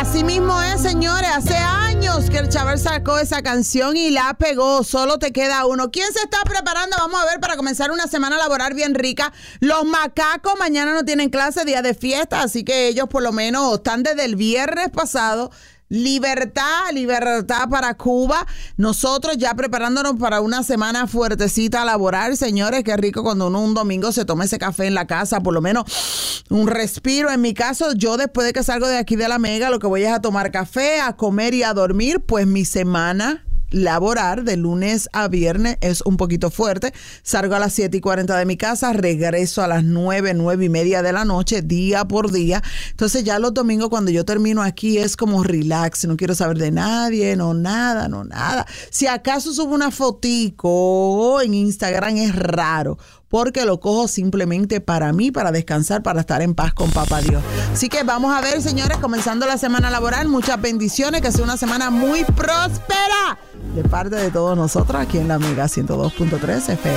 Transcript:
Así mismo es, señores. Hace años que el Chaval sacó esa canción y la pegó. Solo te queda uno. ¿Quién se está preparando? Vamos a ver, para comenzar una semana laboral bien rica. Los macacos mañana no tienen clase, día de fiesta, así que ellos por lo menos están desde el viernes pasado. Libertad para Cuba. Nosotros ya preparándonos para una semana fuertecita laboral, señores. Qué rico cuando uno un domingo se toma ese café en la casa, por lo menos un respiro. En mi caso, yo después de que salgo de aquí de la Mega, lo que voy es a tomar café, a comer y a dormir, pues mi semana laborar de lunes a viernes es un poquito fuerte. Salgo a las 7:40 de mi casa, regreso a las 9:30 de la noche, día por día. Entonces ya los domingos cuando yo termino aquí es como relax, no quiero saber de nadie, no nada. Si acaso subo una fotico en Instagram es raro, porque lo cojo simplemente para mí, para descansar, para estar en paz con Papá Dios. Así que vamos a ver, señores, comenzando la semana laboral, muchas bendiciones, que sea una semana muy próspera de parte de todos nosotros aquí en la Mega 102.3 FM.